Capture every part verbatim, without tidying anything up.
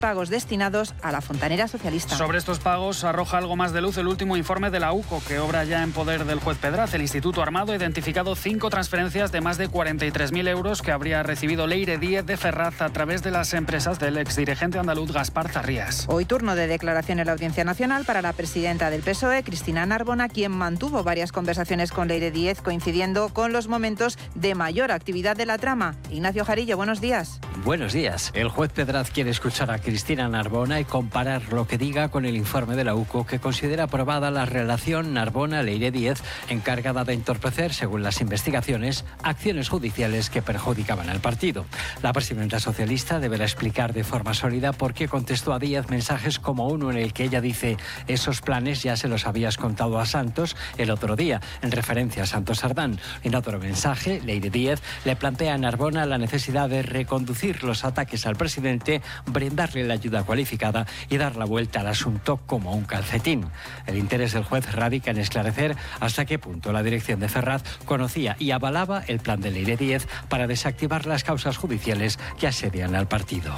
pagos destinados a la fontanera socialista. Sobre estos pagos arroja algo más de luz el último informe de la U C O, que obra ya en poder del juez Pedraz. El Instituto Armado ha identificado cinco transferencias de más de cuarenta y tres mil euros que habría recibido Leire Díez de Ferraz a través de las empresas del exdirigente andaluz Gaspar Zarrías. Hoy turno de declaración en la Audiencia Nacional para la presidenta del P S O E, Cristina Narbona, quien mantuvo varias conversaciones con Leire Díez, coincidiendo con los momentos de mayor actividad de la trama. Ignacio Jarillo, buenos días. Buenos días. El juez Pedraz quiere escuchar a Cristina Narbona y comparar lo que diga con el informe de la U C O, que considera aprobada la relación Narbona-Leire Díez, encargada de entorpecer, según las investigaciones, acciones judiciales que perjudicaban al partido. La presidenta socialista deberá explicar de forma sólida por qué contestó a Díez mensajes como uno en el que ella dice: esos planes ya se los habías contado a Santos el otro día, en referencia a Santos Sardán. En otro mensaje, Leire Díez le plantea a Narbona la necesidad de reconducir los ataques al presidente, brindarle la ayuda cualificada y dar la vuelta al asunto como un calcetín. El interés del juez radica en esclarecer hasta qué punto la dirección de Ferraz conocía y avalaba el plan de Leire Díez para desactivar las causas judiciales que asedian al partido.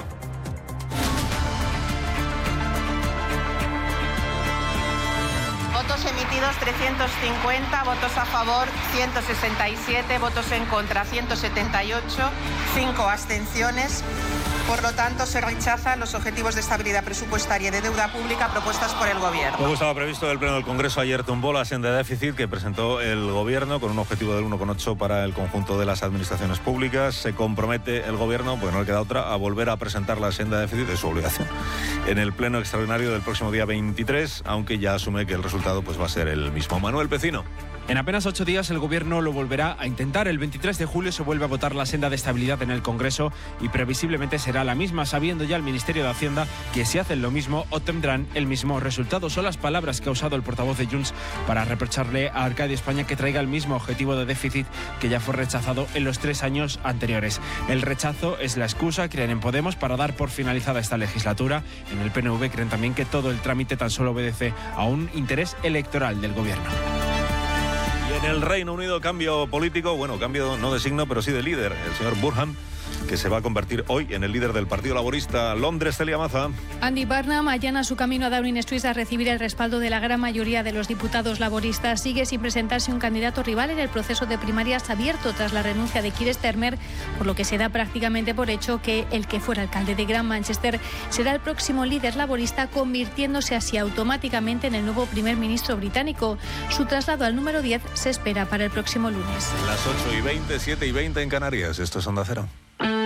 Votos emitidos trescientos cincuenta, votos a favor ciento sesenta y siete, votos en contra ciento setenta y ocho, cinco abstenciones. Por lo tanto, se rechazan los objetivos de estabilidad presupuestaria y de deuda pública propuestas por el Gobierno. Como estaba previsto, el Pleno del Congreso ayer tumbó la senda de déficit que presentó el Gobierno con un objetivo del uno coma ocho para el conjunto de las administraciones públicas. Se compromete el Gobierno, porque no le queda otra, a volver a presentar la senda de déficit, de su obligación, en el Pleno extraordinario del próximo día veintitrés, aunque ya asume que el resultado pues, va a ser el mismo. Manuel Pecino. En apenas ocho días el Gobierno lo volverá a intentar. El veintitrés de julio se vuelve a votar la senda de estabilidad en el Congreso y previsiblemente será la misma, sabiendo ya el Ministerio de Hacienda que si hacen lo mismo obtendrán el mismo resultado. Son las palabras que ha usado el portavoz de Junts para reprocharle a Arcadio España que traiga el mismo objetivo de déficit que ya fue rechazado en los tres años anteriores. El rechazo es la excusa, creen en Podemos, para dar por finalizada esta legislatura. En el P N V creen también que todo el trámite tan solo obedece a un interés electoral del Gobierno. En el Reino Unido, cambio político, bueno, cambio no de signo, pero sí de líder. El señor Burnham, que se va a convertir hoy en el líder del Partido Laborista. Londres, Celia Maza. Andy Burnham allana su camino a Downing Street a recibir el respaldo de la gran mayoría de los diputados laboristas. Sigue sin presentarse un candidato rival en el proceso de primarias abierto tras la renuncia de Keir Starmer, por lo que se da prácticamente por hecho que el que fuera alcalde de Gran Manchester será el próximo líder laborista, convirtiéndose así automáticamente en el nuevo primer ministro británico. Su traslado al número diez se espera para el próximo lunes. Las ocho y veinte, siete y veinte en Canarias. Esto es Onda Cero.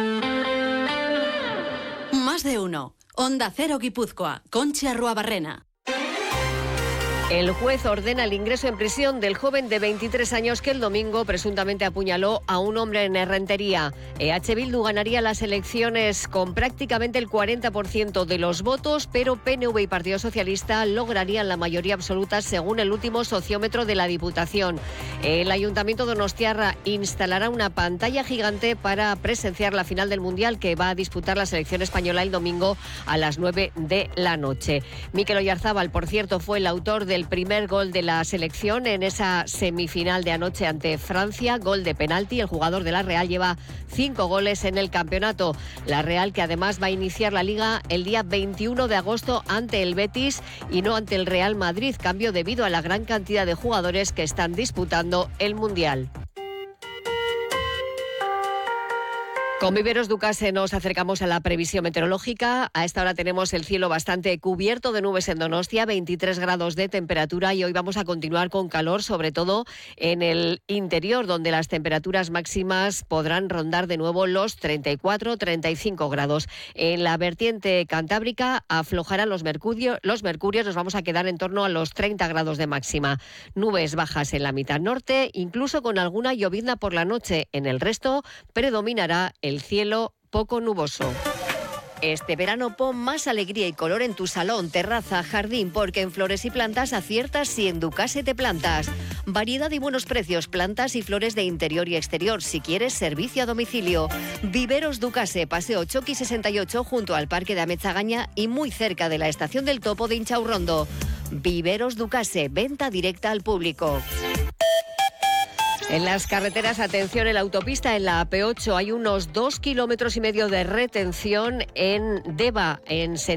Más de uno. Onda Cero Guipúzcoa. Conchi Arruabarrena. El juez ordena el ingreso en prisión del joven de veintitrés años que el domingo presuntamente apuñaló a un hombre en Errentería. E H Bildu ganaría las elecciones con prácticamente el cuarenta por ciento de los votos, pero P N V y Partido Socialista lograrían la mayoría absoluta según el último sociómetro de la Diputación. El Ayuntamiento donostiarra instalará una pantalla gigante para presenciar la final del Mundial que va a disputar la selección española el domingo a las nueve de la noche. Mikel Oyarzábal, por cierto, fue el autor de el primer gol de la selección en esa semifinal de anoche ante Francia, gol de penalti. El jugador de la Real lleva cinco goles en el campeonato. La Real, que además va a iniciar la Liga el día veintiuno de agosto ante el Betis y no ante el Real Madrid, cambio debido a la gran cantidad de jugadores que están disputando el Mundial. Con Viveros Ducase nos acercamos a la previsión meteorológica. A esta hora tenemos el cielo bastante cubierto de nubes en Donostia, veintitrés grados de temperatura, y hoy vamos a continuar con calor, sobre todo en el interior, donde las temperaturas máximas podrán rondar de nuevo los treinta y cuatro, treinta y cinco grados. En la vertiente cantábrica aflojarán los mercurios, los mercurios, nos vamos a quedar en torno a los treinta grados de máxima. Nubes bajas en la mitad norte, incluso con alguna llovizna por la noche. En el resto predominará el cielo poco nuboso. Este verano pon más alegría y color en tu salón, terraza, jardín, porque en Flores y Plantas aciertas si en Ducase te plantas. Variedad y buenos precios, plantas y flores de interior y exterior. Si quieres, servicio a domicilio. Viveros Ducase, Paseo Choqui sesenta y ocho, junto al Parque de Amezagaña y muy cerca de la Estación del Topo de Inchaurrondo. Viveros Ducase, venta directa al público. En las carreteras, atención, en la autopista, en la A P ocho, hay unos dos kilómetros y medio de retención en Deva, en